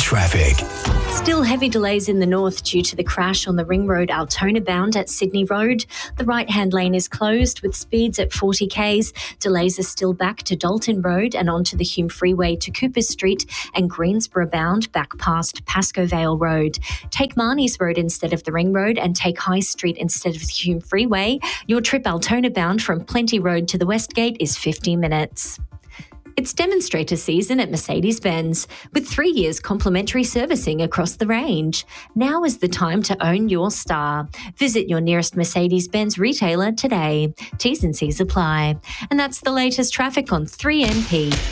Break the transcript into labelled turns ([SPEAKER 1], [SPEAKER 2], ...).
[SPEAKER 1] traffic.
[SPEAKER 2] Still heavy delays in the north due to the crash on the Ring Road Altona bound at Sydney Road. The right-hand lane is closed with speeds at 40 k's. Delays are still back to Dalton Road and onto the Hume Freeway to Cooper Street and Greensborough bound back past Pascoe Vale Road. Take Marnie's Road instead of the Ring Road and take High Street instead of the Hume Freeway. Your trip Altona bound from Plenty Road to the Westgate is 50 minutes. It's demonstrator season at Mercedes-Benz, with 3 years complimentary servicing across the range. Now is the time to own your star. Visit your nearest Mercedes-Benz retailer today. T's and C's apply. And that's the latest traffic on 3MP.